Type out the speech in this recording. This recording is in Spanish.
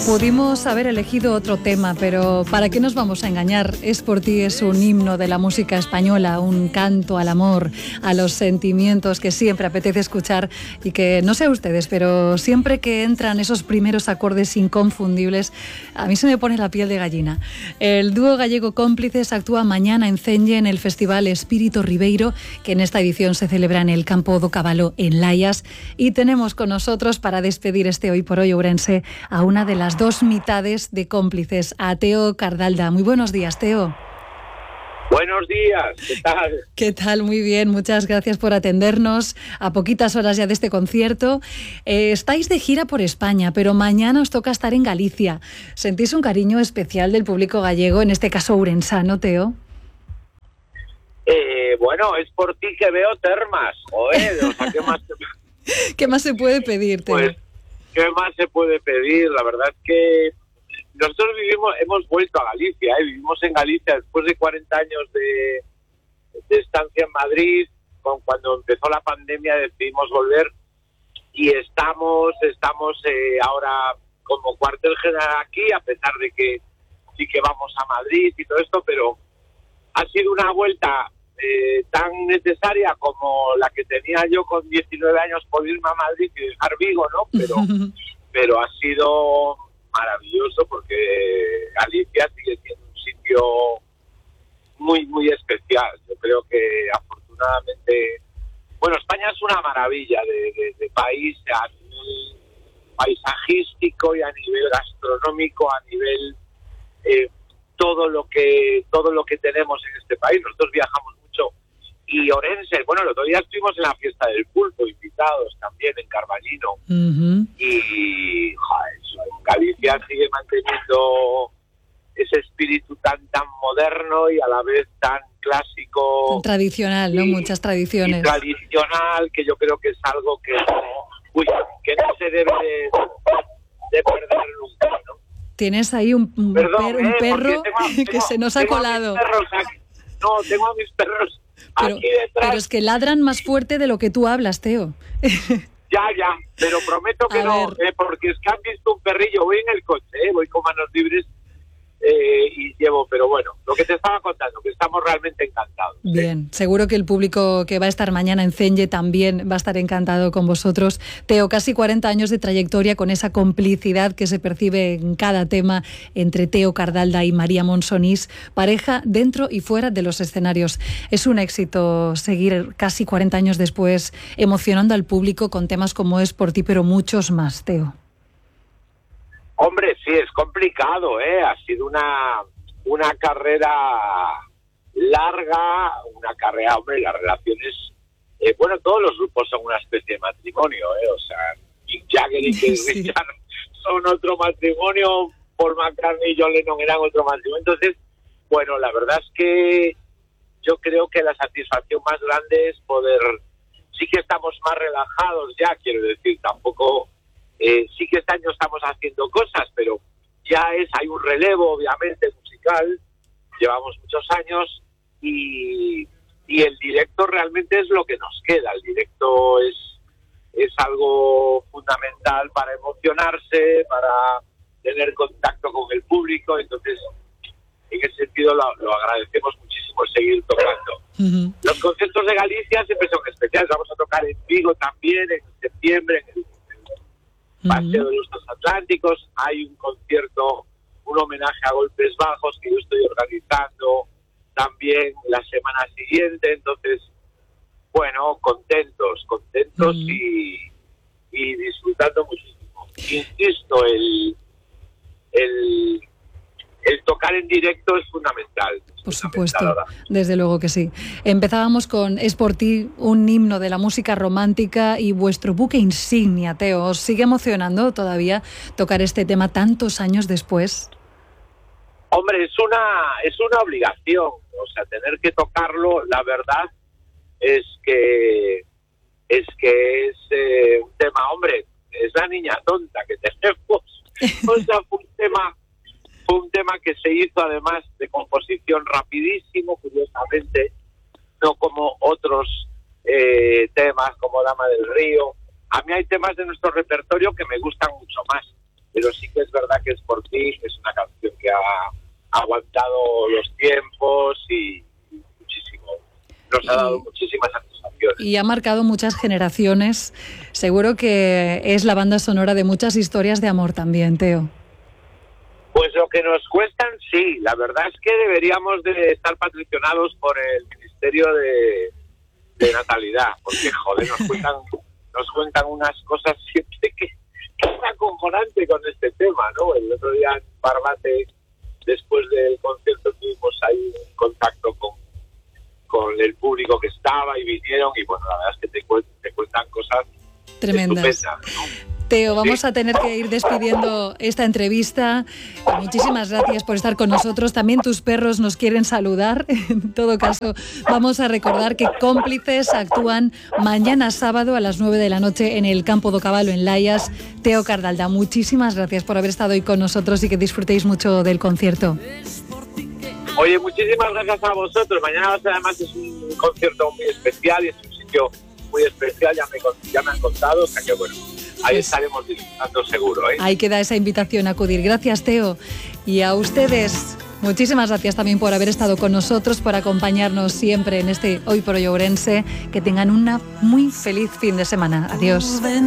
Pudimos haber elegido otro tema, pero ¿para qué nos vamos a engañar? Es por ti es un himno de la música española, un canto al amor, a los sentimientos que siempre apetece escuchar y que, no sé ustedes, pero siempre que entran esos primeros acordes inconfundibles, a mí se me pone la piel de gallina. El dúo gallego Cómplices actúa mañana en Celle en el Festival Espírito Ribeiro, que en esta edición se celebra en el Campo do Cavalo en Laias, y tenemos con nosotros para despedir este Hoy por Hoy Ourense a una de las dos mitades de Cómplices, a Teo Cardalda. Muy buenos días, Teo. Buenos días, ¿qué tal? ¿Qué tal? Muy bien, muchas gracias por atendernos a poquitas horas ya de este concierto. Estáis de gira por España, pero mañana os toca estar en Galicia. ¿Sentís un cariño especial del público gallego, en este caso ourensano, Teo? Bueno, es por ti que veo termas, joder, o sea, ¿Qué más se puede pedir, Teo? Pues, ¿qué más se puede pedir? La verdad es que nosotros hemos vuelto a Galicia, vivimos en Galicia después de 40 años de estancia en Madrid. Cuando empezó la pandemia decidimos volver y estamos ahora como cuartel general aquí, a pesar de que sí que vamos a Madrid y todo esto, pero ha sido una vuelta tan necesaria como la que tenía yo con 19 años por irme a Madrid y dejar Vigo, ¿no? Pero ha sido maravilloso porque Galicia sigue siendo un sitio muy, muy especial. Yo creo que afortunadamente, bueno, España es una maravilla de país a nivel paisajístico y a nivel gastronómico, a nivel todo lo que tenemos en este país. Nosotros viajamos mucho y Ourense, bueno, el otro día estuvimos en la fiesta del pulpo, invitados también en Carballino. Y joder, Galicia sigue manteniendo ese espíritu tan moderno y a la vez tan clásico, tradicional, ¿no? Muchas tradiciones. Y tradicional, que yo creo que es algo que no se debe de perder nunca, ¿no? Tienes ahí un perro que se nos ha colado. Tengo a mis perros aquí detrás. Pero es que ladran más fuerte de lo que tú hablas, Teo. Ya, pero prometo que no, porque es que han visto un perrillo. Voy en el coche, voy con manos libres y llevo, pero bueno, lo que te estaba contando, que estamos realmente encantados. Bien, seguro que el público que va a estar mañana en Celle también va a estar encantado con vosotros. Teo, casi 40 años de trayectoria con esa complicidad que se percibe en cada tema entre Teo Cardalda y María Monsonís, pareja dentro y fuera de los escenarios. Es un éxito seguir casi 40 años después emocionando al público con temas como Es por ti, pero muchos más, Teo. Hombre, sí, es complicado, ha sido una carrera larga, una carrera, hombre, las relaciones, bueno, todos los grupos son una especie de matrimonio, o sea, Mick Jagger y Keith Richards son otro matrimonio, Paul McCartney y John Lennon eran otro matrimonio. Entonces, bueno, la verdad es que yo creo que la satisfacción más grande es poder, sí que estamos más relajados ya, quiero decir, tampoco... sí que este año estamos haciendo cosas, pero ya hay un relevo, obviamente, musical. Llevamos muchos años y el directo realmente es lo que nos queda. El directo es algo fundamental para emocionarse, para tener contacto con el público. Entonces, en ese sentido lo agradecemos muchísimo seguir tocando. Los conciertos de Galicia siempre son especiales. Vamos a tocar en Vigo también, en septiembre, en el Paseo de los Transatlánticos. Hay un concierto, un homenaje a Golpes Bajos que yo estoy organizando también la semana siguiente. Entonces, bueno, contentos y disfrutando muchísimo. Insisto, el tocar en directo es fundamental. Por supuesto, desde luego que sí. Empezábamos con Es por ti, un himno de la música romántica y vuestro buque insignia, Teo. ¿Os sigue emocionando todavía tocar este tema tantos años después? Hombre, es una obligación, o sea, tener que tocarlo. La verdad es que es un tema, hombre, es la niña tonta que tenemos. O sea, fue un tema que se hizo además de composición rapidísimo, curiosamente, no como otros temas como Dama del Río. A mí hay temas de nuestro repertorio que me gustan mucho más. Es pero sí que es verdad que Es por ti es una canción que ha aguantado los tiempos y muchísimo, nos ha dado muchísimas satisfacciones. Y ha marcado muchas generaciones. Seguro que es la banda sonora de muchas historias de amor también, Teo. Pues lo que nos cuestan, sí. La verdad es que deberíamos de estar patrocinados por el Ministerio de Natalidad, porque, joder, nos cuentan unas cosas siempre que es acojonante con este tema, ¿no? El otro día en Barbate, después del concierto, tuvimos ahí un contacto con el público que estaba y vinieron, y bueno, la verdad es que te cuentan cosas tremendas, estupendas, ¿no? Teo, vamos a tener que ir despidiendo esta entrevista. Muchísimas gracias por estar con nosotros. También tus perros nos quieren saludar. En todo caso, vamos a recordar que Cómplices actúan mañana sábado a las 9 de la noche en el Campo do Cavallo en Laias. Teo Cardalda, muchísimas gracias por haber estado hoy con nosotros y que disfrutéis mucho del concierto. Oye, muchísimas gracias a vosotros. Mañana además es un concierto muy especial y es un sitio muy especial, ya me han contado, o sea que bueno, ahí estaremos disfrutando seguro, ¿eh? Ahí queda esa invitación a acudir. Gracias, Teo. Y a ustedes, muchísimas gracias también por haber estado con nosotros, por acompañarnos siempre en este Hoy por Hoy Ourense. Que tengan una muy feliz fin de semana. Adiós.